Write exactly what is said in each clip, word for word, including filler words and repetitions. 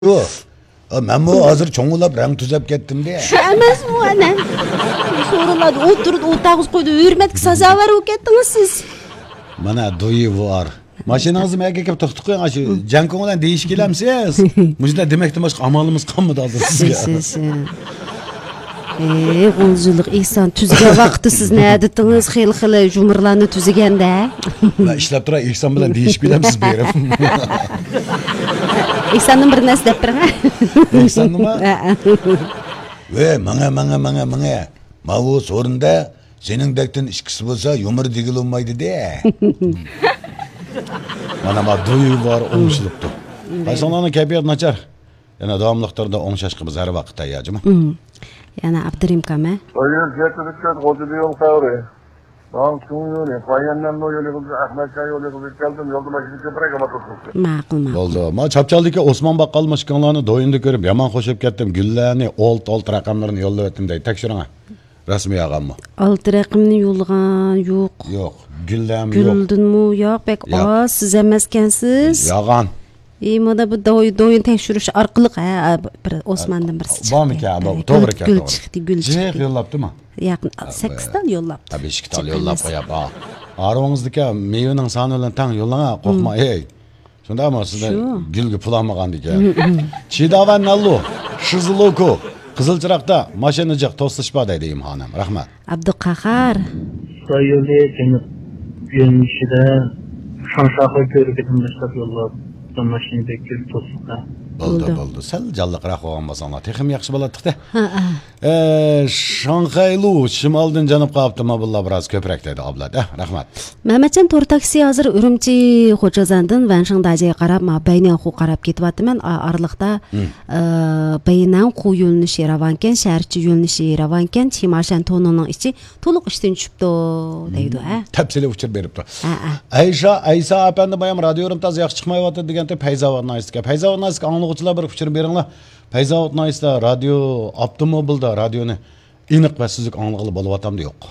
Yo, men bu hazır çoğulap renk tüzep kettim diye. Şu emas bu ana. So'raladi, o'tirib o'tag'iz qo'ydi, hurmatga sazovor bo'lib ketdingiz siz. Mana do'yi bor. Mashinangizni menga kelib to'xtatib qo'ying, shu Janko bilan deyish kelamsiz. Mujda demakdan boshqa amalimiz qolmadi hozir sizga. Ey, qo'lchilik Ihson tuzgan vaqti siz nima dedingiz? Xil-xil jumurlarni tuzganda. Men ishlab turay Ihson bilan deyish kelamsiz berib. Ihsonning bir narsa deb bir. Ihson nima? Ve manga manga manga manga. Mavu sorunda senin dektin işkisi bolsa yumur digil olmaydı de. Mana ma do'yi bor o'ngishilibdi. Qaysonlarning kayfiyati nachar. Yana davomliqlarda o'ngshashqi biz har vaqt tayyojmi? Yana Abdurim kama. Oyun getirdik hoca diyorum savre. Tamam şunu payandan no yolu Ahmet Kay yolu geldim yolda başını köprek ama tuttuk. Ma'qul ma'qul. Bo'ldi. Ma chapchaldiki Osmon baqqal mashkanlarni do'yinda ko'rib yomon qo'shib ketdim. Gullarni, olt-olt raqamlarini yo'llab o'tdim deydi. Tekshiring. Rasmiy yog'anmi? Olti raqamni yo'lgan yo'q. Yo'q. Gullam yo'q. Guldinmi? Yo'q, bek oz siz emaskansiz. Yog'an. E, mana bu do'y do'yin tekshirish orqali ha bir Osmondan birsi chiqdi. Bormi ekan? To'g'ri ekan. Gul chiqdi, gul chiqdi. Jiq yo'llabdimi? Yaqin sakkiz tal yo'llabdi. Tabii ikki tal yo'llab qo'yapti. Arvangizdagi mevaning soni bilan tang yo'llanga qo'rqma, ey. Shundaymi sizda gulga pul olmagan ekan. Chidavan nallo, shizloko, Qizilchiroqda mashina jiq to'sishpa deydi imxonam. Rahmat. Abduqahar. Sayyo'li ekanib yönüşüde şanşaqı görüp etmişler yollab. Mashina bekib to'sqa. Bo'ldi, bo'ldi. Sal jalliqroq bo'lgan bo'lsanglar, texim yaxshi bo'ladi-da. Ha, ha. Eh, Shanxaylu shimoldan janubga qolibdi-mi bular biroz ko'proq dedi abla-da. Rahmat. Mamatjon to'r taksi hozir Urumchi Xo'jazondan Vanshingdajiga qarab, ma Baynanxu qarab ketyapman. Oraliqda Baynanxu yo'linishi ravankan, Sharchi yo'linishi ravankan, Chimashan to'nining ichi to'liq ishdan tushibdi deydi, ha. Tafsili uchir beribdi. Aysha, Aysa apandi bayam radio rimtaz yaxshi chiqmayapti deganda Payzavod Noisga. Payzavod Noisga anglag'uvchilar bir uchir beringlar. Payzavod Noisda radio avtomobilda radioni aniq va sizlik anglag'ili bo'lyapti yo'q.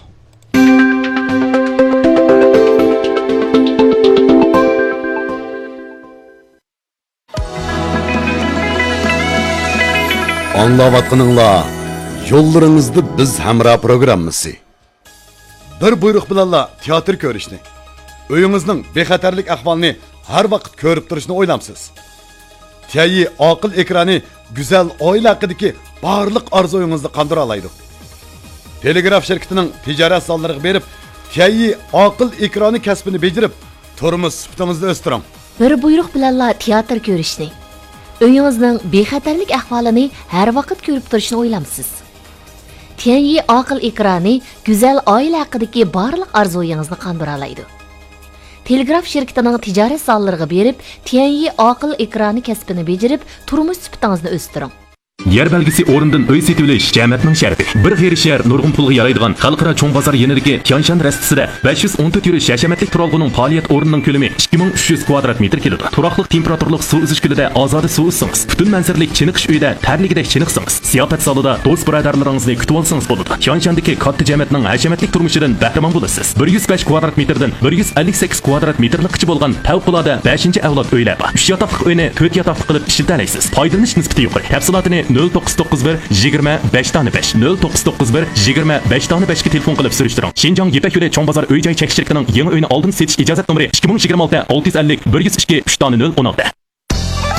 Anlayatqaninglar, yo'llaringizda biz hamra programmasi. Bir buyruq bilanla teatr ko'rishni, uyingizning bexatarlik ahvolini har vaqt ko'rib turishni o'ylamsiz. Tayyi aql ekrani güzel oila haqidagi barliq orzuyingizni qandira oladi. Telegraf shirkatining tijorat sonlariga berib, Tayyi aql ekrani kasbini bejirib, turmush sifatingizni o'stiring. Bir buyruq bilanla teatr ko'rishni, uyingizning bexatarlik ahvolini har vaqt ko'rib turishni o'ylamsiz. Tayyi aql ekrani güzel oila haqidagi barliq orzuyingizni qandira oladi. Telegraf şirketining tijorat sonlariga berib, Tayyi aql ekrani kasbini bejirib, turmush sifatingizni o'stiring. Yer belgisi o'rindan uy setib olish jamiyatning sharafi. Bir xerishar nurg'un pulga yaraydigan xalqaro cho'ng bozor yanidagi Tianshan rastisida besh yuz o'n to'rt yurish hashamatlik turalg'uning faoliyat o'rnining ko'lami ikki ming uch yuz kvadrat metr keladi. Turaqliq temperaturlik suv izish kulida ozoda suv isingiz. Butun manzarlik chiniqish uyida tarligidek chiniqsangiz. Siyofat salida do'st birodarlaringizni kutib olsangiz bo'ladi. Tianshandagi katta jamiyatning hashamatlik turmushidan bahramand bo'lasiz. bir yuz besh kvadrat metrdan bir yuz ellik sakkiz kvadrat metrlik kichi bo'lgan favqulodda beshinchi avlod uylar bor. uch yotoqli uyni to'rt yotoqli qilib ishlatalaysiz. Foydalanish nisbati yuqori. Tafsilotini nol to'qqiz to'qqiz bir yigirma besh besh nol to'qqiz to'qqiz bir yigirma besh besh ga telefon qilib surishtiring. Shinjong Yepak yo'li cho'ng bozor uy joy chekish shirkatining yangi uyni oldin setish ijozat nomeri ikki ming yigirma olti olti yuz ellik bir yuz ikki uch nol o'n olti.